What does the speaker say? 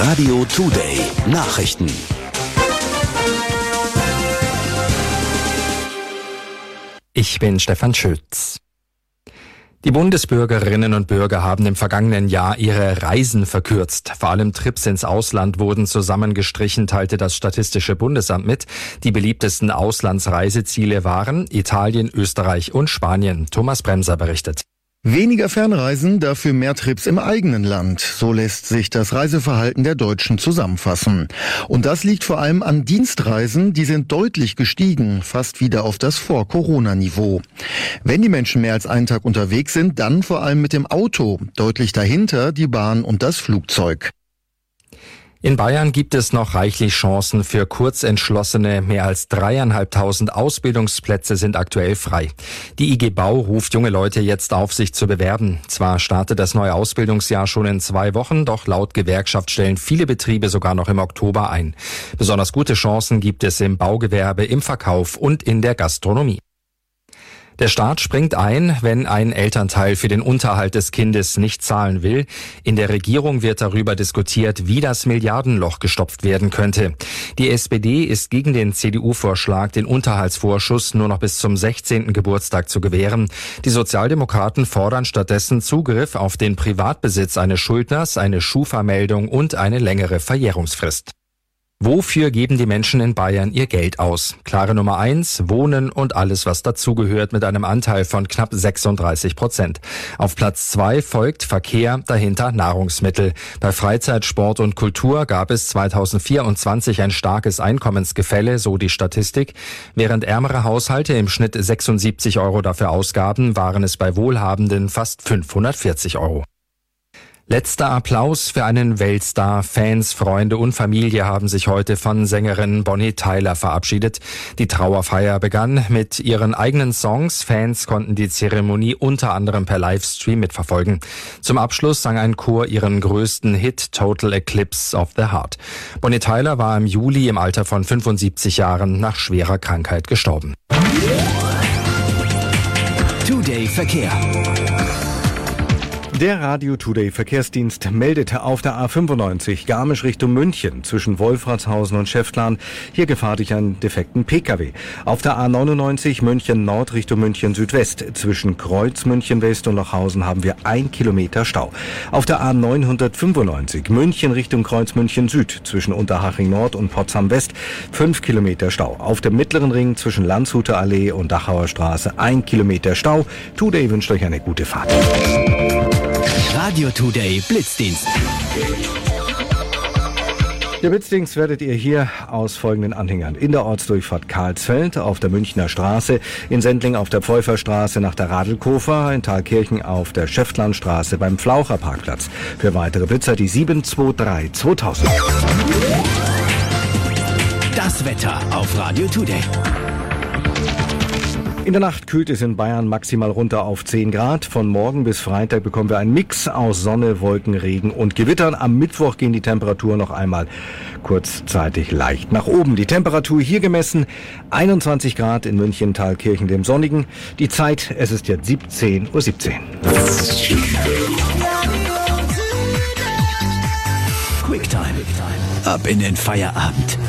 Radio Today Nachrichten. Ich bin Stefan Schütz. Die Bundesbürgerinnen und Bürger haben im vergangenen Jahr ihre Reisen verkürzt. Vor allem Trips ins Ausland wurden zusammengestrichen, teilte das Statistische Bundesamt mit. Die beliebtesten Auslandsreiseziele waren Italien, Österreich und Spanien. Thomas Bremser berichtet. Weniger Fernreisen, dafür mehr Trips im eigenen Land. So lässt sich das Reiseverhalten der Deutschen zusammenfassen. Und das liegt vor allem an Dienstreisen, die sind deutlich gestiegen, fast wieder auf das Vor-Corona-Niveau. Wenn die Menschen mehr als einen Tag unterwegs sind, dann vor allem mit dem Auto. Deutlich dahinter die Bahn und das Flugzeug. In Bayern gibt es noch reichlich Chancen für Kurzentschlossene. Mehr als 3.500 Ausbildungsplätze sind aktuell frei. Die IG Bau ruft junge Leute jetzt auf, sich zu bewerben. Zwar startet das neue Ausbildungsjahr schon in 2 Wochen, doch laut Gewerkschaft stellen viele Betriebe sogar noch im Oktober ein. Besonders gute Chancen gibt es im Baugewerbe, im Verkauf und in der Gastronomie. Der Staat springt ein, wenn ein Elternteil für den Unterhalt des Kindes nicht zahlen will. In der Regierung wird darüber diskutiert, wie das Milliardenloch gestopft werden könnte. Die SPD ist gegen den CDU-Vorschlag, den Unterhaltsvorschuss nur noch bis zum 16. Geburtstag zu gewähren. Die Sozialdemokraten fordern stattdessen Zugriff auf den Privatbesitz eines Schuldners, eine Schufa-Meldung und eine längere Verjährungsfrist. Wofür geben die Menschen in Bayern ihr Geld aus? Klare Nummer 1, Wohnen und alles, was dazugehört, mit einem Anteil von knapp 36%. Auf Platz 2 folgt Verkehr, dahinter Nahrungsmittel. Bei Freizeit, Sport und Kultur gab es 2024 ein starkes Einkommensgefälle, so die Statistik. Während ärmere Haushalte im Schnitt 76 € dafür ausgaben, waren es bei Wohlhabenden fast 540 €. Letzter Applaus für einen Weltstar. Fans, Freunde und Familie haben sich heute von Sängerin Bonnie Tyler verabschiedet. Die Trauerfeier begann mit ihren eigenen Songs. Fans konnten die Zeremonie unter anderem per Livestream mitverfolgen. Zum Abschluss sang ein Chor ihren größten Hit Total Eclipse of the Heart. Bonnie Tyler war im Juli im Alter von 75 Jahren nach schwerer Krankheit gestorben. Today Verkehr. Der Radio Today Verkehrsdienst meldete auf der A95 Garmisch Richtung München zwischen Wolfratshausen und Schäftlarn hier Gefahr durch einen defekten Pkw. Auf der A99 München Nord Richtung München Südwest zwischen Kreuz München West und Lochhausen haben wir 1 Kilometer Stau. Auf der A995 München Richtung Kreuz München Süd zwischen Unterhaching Nord und Potsdam West 5 Kilometer Stau. Auf dem Mittleren Ring zwischen Landshuter Allee und Dachauer Straße 1 Kilometer Stau. Today wünscht euch eine gute Fahrt. Radio Today Blitzdienst. Der Blitzdienst werdet ihr hier aus folgenden Anhängern: in der Ortsdurchfahrt Karlsfeld, auf der Münchner Straße, in Sendling auf der Pfeuferstraße nach der Radelkofer, in Thalkirchen auf der Schäftlarnstraße beim Flaucher Parkplatz. Für weitere Blitzer die 723 2000. Das Wetter auf Radio Today. In der Nacht kühlt es in Bayern maximal runter auf 10 Grad. Von morgen bis Freitag bekommen wir einen Mix aus Sonne, Wolken, Regen und Gewittern. Am Mittwoch gehen die Temperaturen noch einmal kurzzeitig leicht nach oben. Die Temperatur hier gemessen 21 Grad in München, Thalkirchen, dem Sonnigen. Die Zeit, es ist jetzt 17:17 Uhr. Quicktime. Ab in den Feierabend.